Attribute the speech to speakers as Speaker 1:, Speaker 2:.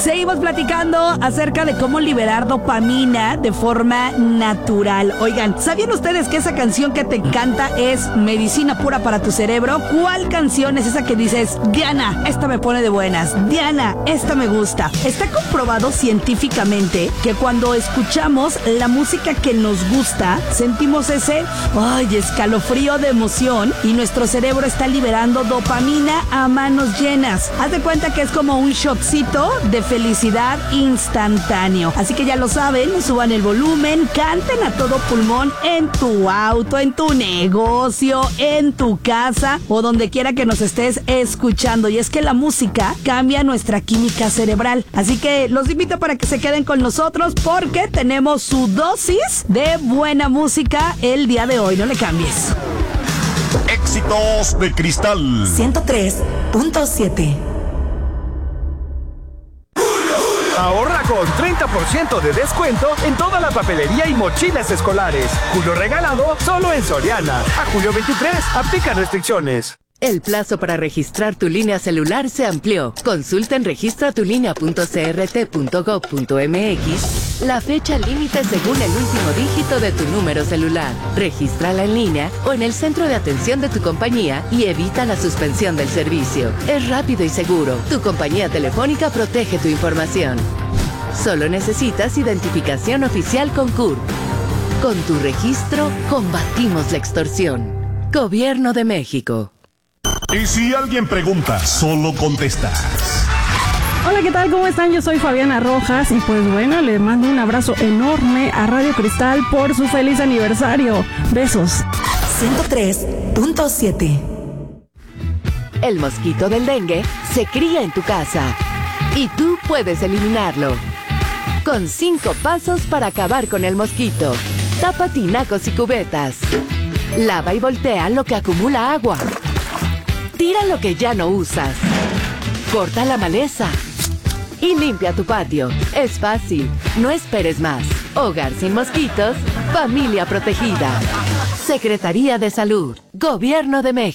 Speaker 1: Seguimos platicando acerca de cómo liberar dopamina de forma natural. Oigan, ¿sabían ustedes que esa canción que te encanta es medicina pura para tu cerebro? ¿Cuál canción es esa que dices, Diana, esta me pone de buenas, Diana, esta me gusta? Está comprobado científicamente que cuando escuchamos la música que nos gusta, sentimos ese escalofrío de emoción y nuestro cerebro está liberando dopamina a manos llenas. Haz de cuenta que es como un shotcito de felicidad instantáneo. Así que ya lo saben, suban el volumen, canten a todo pulmón en tu auto, en tu negocio, en tu casa o donde quiera que nos estés escuchando. Y es que la música cambia nuestra química cerebral. Así que los invito para que se queden con nosotros porque tenemos su dosis de buena música el día de hoy. No le cambies.
Speaker 2: Éxitos de Cristal
Speaker 3: 103.7.
Speaker 4: Ahorra con 30% de descuento en toda la papelería y mochilas escolares. Julio regalado solo en Soriana. A julio 23, aplica restricciones.
Speaker 5: El plazo para registrar tu línea celular se amplió. Consulta en registratulinea.crt.gov.mx la fecha límite según el último dígito de tu número celular. Regístrala en línea o en el centro de atención de tu compañía y evita la suspensión del servicio. Es rápido y seguro. Tu compañía telefónica protege tu información. Solo necesitas identificación oficial con CURP. Con tu registro, combatimos la extorsión. Gobierno de México.
Speaker 2: Y si alguien pregunta, solo contestas.
Speaker 6: Hola, ¿qué tal? ¿Cómo están? Yo soy Fabiana Rojas y pues bueno, le mando un abrazo enorme a Radio Cristal por su feliz aniversario. Besos.
Speaker 3: 103.7.
Speaker 5: El mosquito del dengue se cría en tu casa y tú puedes eliminarlo. Con 5 pasos para acabar con el mosquito. Tapa tinacos y cubetas. Lava y voltea lo que acumula agua. Tira lo que ya no usas. Corta la maleza. Y limpia tu patio. Es fácil. No esperes más. Hogar sin mosquitos. Familia protegida. Secretaría de Salud. Gobierno de México.